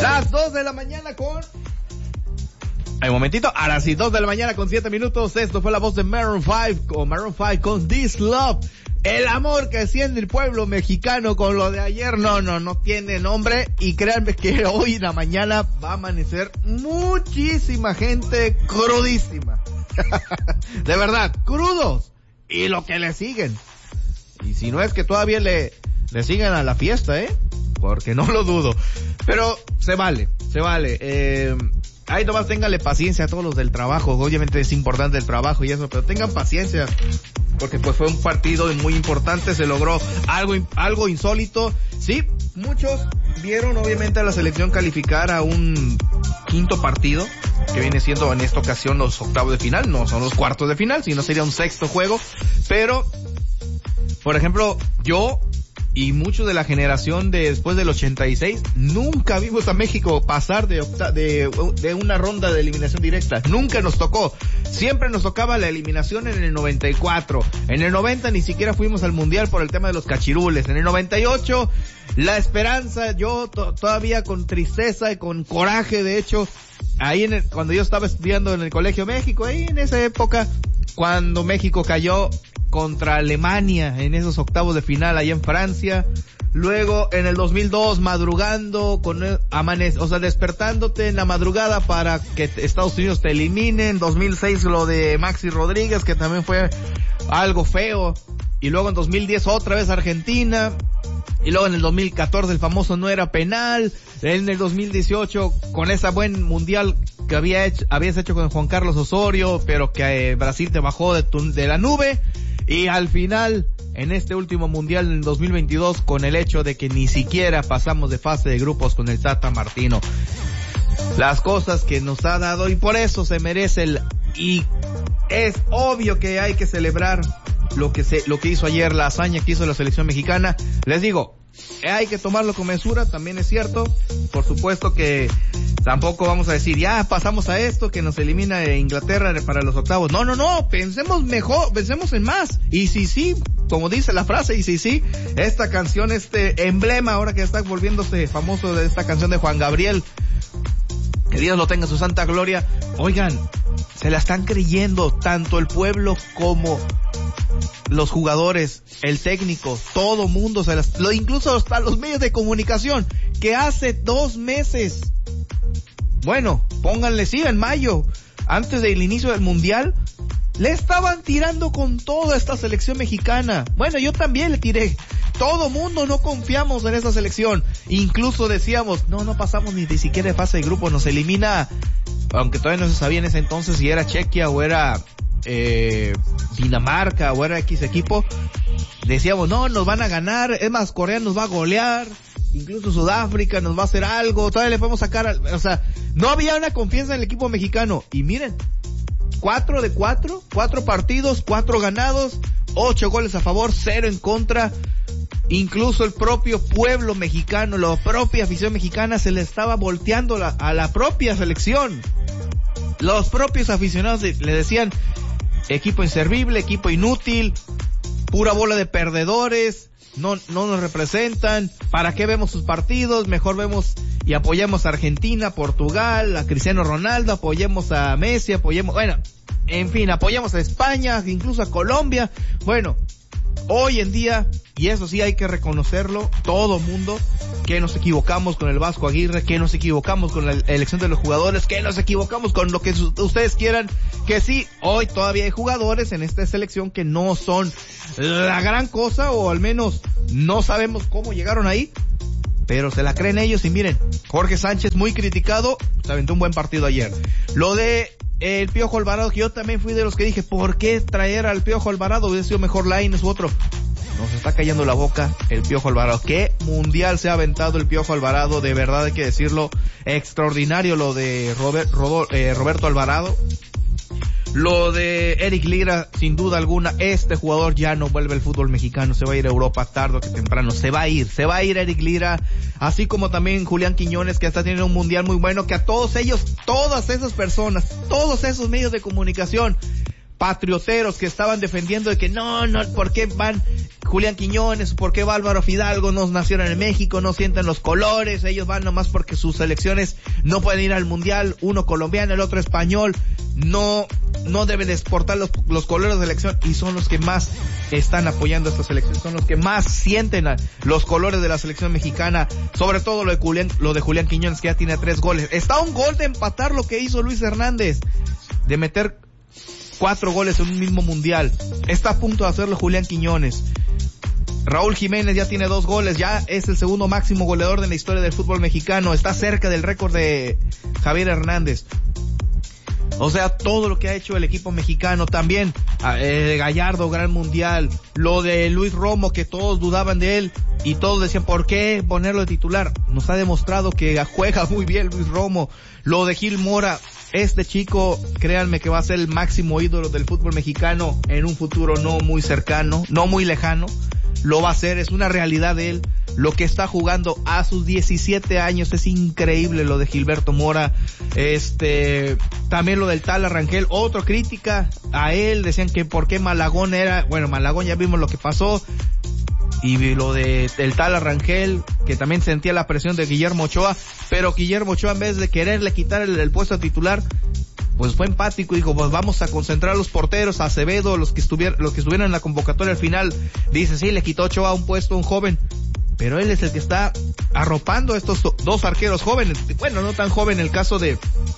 Las 2 de la mañana con... Hay un momentito, ahora sí, 2 de la mañana con 7 minutos. Esto fue la voz de Maroon 5 con This Love. El amor que siente el pueblo mexicano con lo de ayer, no tiene nombre. Y créanme que hoy en la mañana va a amanecer muchísima gente crudísima. De verdad, crudos. Y lo que le siguen. Y si no es que todavía le siguen a la fiesta, porque no lo dudo. Pero se vale. Ahí nomás ténganle paciencia a todos los del trabajo. Obviamente es importante el trabajo y eso, pero tengan paciencia. Porque pues fue un partido muy importante, se logró algo insólito. Sí, muchos vieron obviamente a la selección calificar a un quinto partido, que viene siendo en esta ocasión los octavos de final, no son los cuartos de final, sino sería un sexto juego. Pero, por ejemplo, yo y muchos de la generación de después del 86 nunca vimos a México pasar de una ronda de eliminación directa. Nunca nos tocó. Siempre nos tocaba la eliminación en el 94. En el 90 ni siquiera fuimos al mundial por el tema de los cachirules. En el 98 la esperanza, yo todavía con tristeza y con coraje, de hecho, ahí cuando yo estaba estudiando en el Colegio México, ahí en esa época, cuando México cayó contra Alemania en esos octavos de final allá en Francia. Luego en el 2002 madrugando despertándote en la madrugada para que Estados Unidos te elimine. En 2006 lo de Maxi Rodríguez, que también fue algo feo. Y luego en 2010 otra vez Argentina. Y luego en el 2014 el famoso no era penal. En el 2018 con esa buen mundial que habías hecho con Juan Carlos Osorio, pero que Brasil te bajó de la nube. Y al final, en este último mundial en 2022, con el hecho de que ni siquiera pasamos de fase de grupos con el Tata Martino. Las cosas que nos ha dado, y por eso se merece y es obvio que hay que celebrar lo que hizo ayer, la hazaña que hizo la selección mexicana. Les digo, hay que tomarlo con mesura, también es cierto. Por supuesto que tampoco vamos a decir, ya pasamos a esto, que nos elimina Inglaterra para los octavos. No, pensemos mejor, pensemos en más. Y sí, como dice la frase, y sí, esta canción, este emblema, ahora que está volviéndose famoso de esta canción de Juan Gabriel, que Dios lo tenga en su santa gloria. Oigan, se la están creyendo tanto el pueblo como los jugadores, el técnico, todo mundo, incluso hasta los medios de comunicación, que hace 2 meses, bueno, pónganle en mayo, antes del inicio del mundial, le estaban tirando con toda esta selección mexicana. Bueno, yo también le tiré. Todo mundo no confiamos en esta selección. Incluso decíamos, no pasamos ni siquiera de fase de grupo, nos elimina, aunque todavía no se sabía en ese entonces si era Chequia o era Dinamarca o era X equipo. Decíamos, no, nos van a ganar, es más, Corea nos va a golear, incluso Sudáfrica nos va a hacer algo, todavía le podemos sacar, no había una confianza en el equipo mexicano. Y miren, 4 de 4 partidos, 4 ganados, 8 goles a favor, 0 en contra. Incluso el propio pueblo mexicano, la propia afición mexicana se le estaba volteando a la propia selección. Los propios aficionados le decían, equipo inservible, equipo inútil, pura bola de perdedores, no nos representan, ¿para qué vemos sus partidos? Mejor vemos y apoyamos a Argentina, Portugal, a Cristiano Ronaldo, apoyemos a Messi, apoyamos a España, incluso a Colombia. Bueno, hoy en día, y eso sí hay que reconocerlo, todo mundo, que nos equivocamos con el Vasco Aguirre, que nos equivocamos con la elección de los jugadores, que nos equivocamos con lo que ustedes quieran, que sí, hoy todavía hay jugadores en esta selección que no son la gran cosa, o al menos no sabemos cómo llegaron ahí, pero se la creen ellos. Y miren, Jorge Sánchez, muy criticado, se aventó un buen partido ayer. Lo de el Piojo Alvarado, que yo también fui de los que dije, ¿por qué traer al Piojo Alvarado? Hubiera sido mejor Lainez u otro. Nos está callando la boca el Piojo Alvarado. ¿Qué mundial se ha aventado el Piojo Alvarado? De verdad hay que decirlo, extraordinario lo de Roberto Alvarado. Lo de Eric Lira, sin duda alguna, este jugador ya no vuelve al fútbol mexicano, se va a ir a Europa tarde o que temprano, se va a ir Eric Lira, así como también Julián Quiñones, que está teniendo un mundial muy bueno, que a todos ellos, todas esas personas, todos esos medios de comunicación, patrioteros que estaban defendiendo de que no, ¿por qué van Julián Quiñones, por qué Álvaro Fidalgo no nacieron en México, no sienten los colores, ellos van nomás porque sus selecciones no pueden ir al mundial, uno colombiano, el otro español, no deben exportar los colores de selección, y son los que más están apoyando a esta selección, son los que más sienten los colores de la selección mexicana, sobre todo lo de Julián Quiñones, que ya tiene 3 goles. Está a un gol de empatar lo que hizo Luis Hernández, de meter 4 goles en un mismo mundial. Está a punto de hacerlo Julián Quiñones. Raúl Jiménez ya tiene 2 goles, ya es el segundo máximo goleador de la historia del fútbol mexicano, está cerca del récord de Javier Hernández. O sea, todo lo que ha hecho el equipo mexicano también, Gallardo, gran mundial, lo de Luis Romo, que todos dudaban de él y todos decían, ¿por qué ponerlo de titular? Nos ha demostrado que juega muy bien Luis Romo. Lo de Gil Mora, este chico, créanme que va a ser el máximo ídolo del fútbol mexicano en un futuro no muy cercano, no muy lejano. Lo va a hacer, es una realidad de él. Lo que está jugando a sus 17 años es increíble, lo de Gilberto Mora. También lo del Tala Rangel, otra crítica a él, decían que por qué Malagón Malagón ya vimos lo que pasó. Y lo de el Tala Rangel, que también sentía la presión de Guillermo Ochoa, pero Guillermo Ochoa, en vez de quererle quitar el puesto titular, pues fue empático y dijo, pues vamos a concentrar a los porteros, a Acevedo, los que estuvieron en la convocatoria al final. Dice, sí, le quitó Ochoa un puesto a un joven, pero él es el que está arropando a estos 2 arqueros jóvenes. Bueno, no tan joven el caso de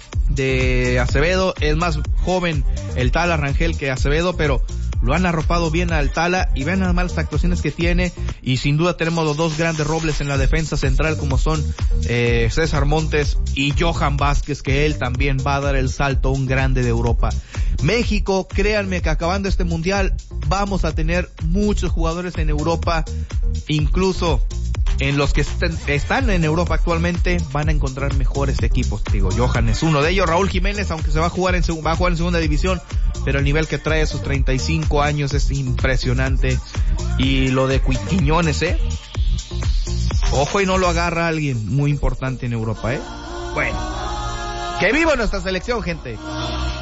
Acevedo, es más joven el Tala Rangel que Acevedo, pero lo han arropado bien al Tala, y vean nada más las actuaciones que tiene, y sin duda tenemos los 2 grandes robles en la defensa central, como son César Montes y Johan Vázquez, que él también va a dar el salto, un grande de Europa. México, créanme que acabando este mundial vamos a tener muchos jugadores en Europa, incluso en los que están en Europa actualmente van a encontrar mejores equipos. Digo, Johan es uno de ellos, Raúl Jiménez, aunque va a jugar en segunda división, pero el nivel que trae a sus 35 años es impresionante. Y lo de Quiñones, ojo y no lo agarra alguien muy importante en Europa, Bueno, que viva nuestra selección, gente.